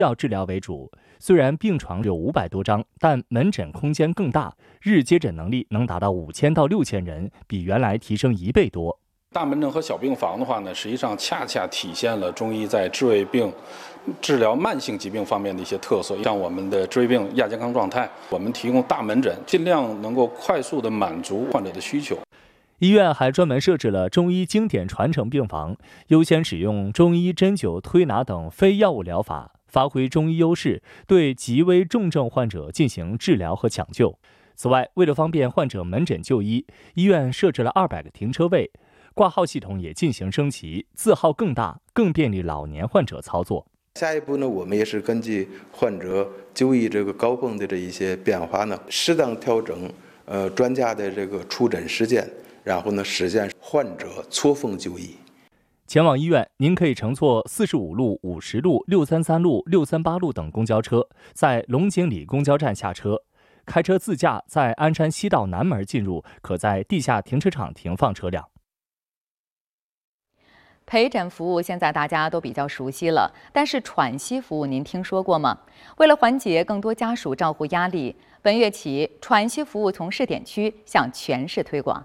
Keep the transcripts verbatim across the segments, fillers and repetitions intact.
药治疗为主。虽然病床有五百多张，但门诊空间更大，日接诊能力能达到五千到六千人，比原来提升一倍多。 大门诊和小病房的话呢，实际上恰恰体现了中医在治胃病、治疗慢性疾病方面的一些特色。像我们的治胃病亚健康状态，我们提供大门诊，尽量能够快速地满足患者的需求。 医院还专门设置了中医经典传承病房，优先使用中医针灸、推拿等非药物疗法，发挥中医优势，对极危重症患者进行治疗和抢救。此外，为了方便患者门诊就医，医院设置了二百个停车位，挂号系统也进行升级，字号更大，更便利老年患者操作。 下一步呢，我们也是根据患者就医这个高峰的这一些变化呢，适当调整呃专家的这个出诊时间，然后呢实现患者错峰就医。 前往医院，您可以乘坐四十五路、五十路、六三三路、六三八路等公交车，在龙井里公交站下车，开车自驾在鞍山西道南门进入，可在地下停车场停放车辆。 陪诊服务现在大家都比较熟悉了，但是喘息服务您听说过吗？为了缓解更多家属照护压力，本月起，喘息服务从试点区向全市推广。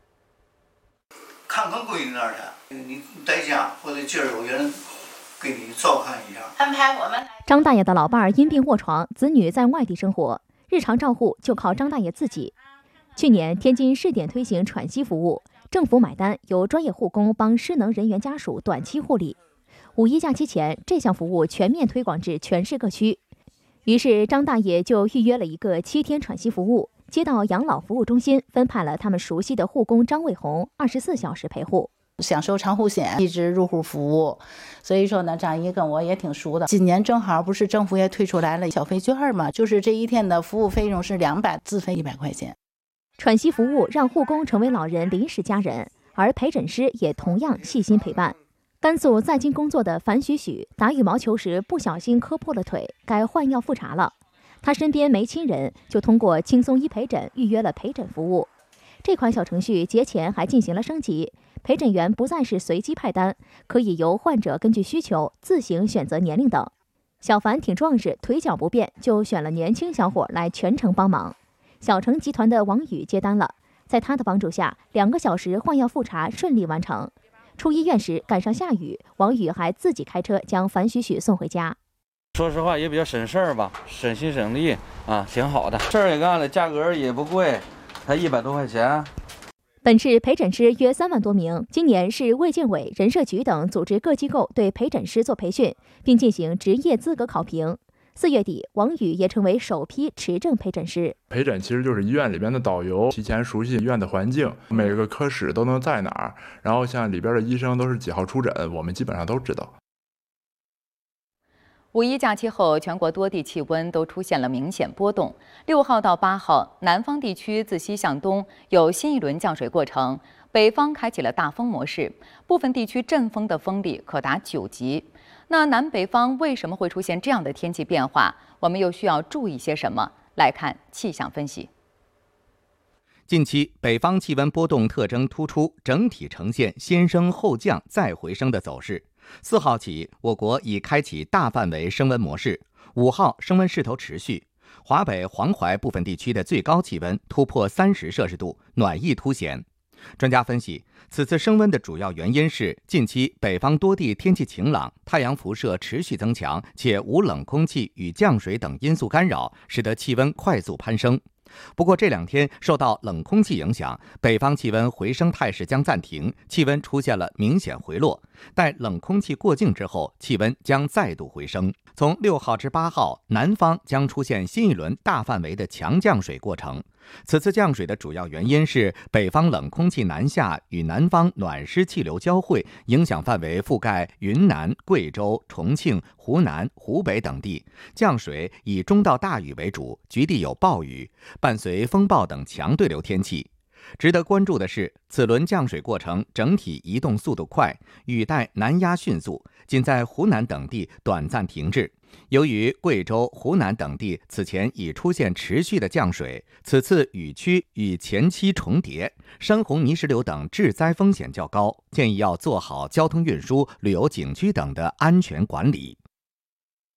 看看闺女那儿去，你在家或者今儿有人给你照看一下。 安排我们。 张大爷的老伴儿因病卧床，子女在外地生活，日常照护就靠张大爷自己。去年天津试点推行喘息服务，政府买单，由专业护工帮失能人员家属短期护理。五一假期前，这项服务全面推广至全市各区。于是张大爷就预约了一个七天喘息服务，接到养老服务中心分派了他们熟悉的护工张卫红，二十四小时陪护。 享受长护险，一直入户服务，所以说呢，张姨跟我也挺熟的。今年正好不是政府也推出来了小费券嘛，就是这一天的服务费用是两百，自费一百块钱。 喘息服务让护工成为老人临时家人，而陪诊师也同样细心陪伴。甘肃在京工作的樊许许打羽毛球时不小心磕破了腿，该换药复查了。他身边没亲人，就通过轻松一陪诊预约了陪诊服务。这款小程序节前还进行了升级，陪诊员不再是随机派单，可以由患者根据需求自行选择年龄等。小樊挺壮实，腿脚不便，就选了年轻小伙来全程帮忙。小程集团的王宇接单了，在他的帮助下，两个小时换药复查顺利完成。出医院时赶上下雨，王宇还自己开车将樊许许送回家。 说实话也比较省事儿吧，省心省力啊，挺好的。事儿也干了，价格也不贵，才一百多块钱。 本市陪诊师约三万多名，今年是卫健委、人社局等组织各机构对陪诊师做培训，并进行职业资格考评。四月底，王宇也成为首批持证陪诊师。 陪诊其实就是医院里边的导游，提前熟悉医院的环境，每个科室都能在哪儿，然后像里边的医生都是几号出诊，我们基本上都知道。 五一假期后，全国多地气温都出现了明显波动。六号到八号，南方地区自西向东有新一轮降水过程，北方开启了大风模式，部分地区阵风的风力可达九级。那南北方为什么会出现这样的天气变化？我们又需要注意些什么？来看气象分析。 近期北方气温波动特征突出，整体呈现先升后降再回升的走势。四号起，我国已开启大范围升温模式，五号升温势头持续。华北、黄淮部分地区的最高气温突破三十摄氏度，暖意凸显。专家分析，此次升温的主要原因是近期北方多地天气晴朗，太阳辐射持续增强，且无冷空气与降水等因素干扰，使得气温快速攀升。不过这两天受到冷空气影响，北方气温回升态势将暂停，气温出现了明显回落。待冷空气过境之后，气温将再度回升。从六号至八号，南方将出现新一轮大范围的强降水过程。此次降水的主要原因是北方冷空气南下与南方暖湿气流交汇，影响范围覆盖云南、贵州、重庆、湖南、湖北等地，降水以中到大雨为主，局地有暴雨，伴随风暴等强对流天气。值得关注的是，此轮降水过程整体移动速度快，雨带南压迅速，仅在湖南等地短暂停滞。由于贵州、湖南等地此前已出现持续的降水，此次雨区与前期重叠，山洪、泥石流等致灾风险较高，建议要做好交通运输、旅游景区等的安全管理。